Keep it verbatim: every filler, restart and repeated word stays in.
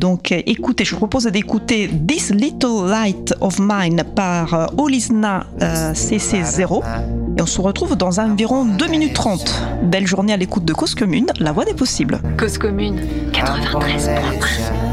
Donc écoutez, je vous propose d'écouter This Little Light of Mine par Olisna euh, C C zéro. Et on se retrouve dans environ deux minutes trente. Belle journée à l'écoute de Cause Commune, la voix des possibles. Cause Commune, quatre-vingt-treize point un.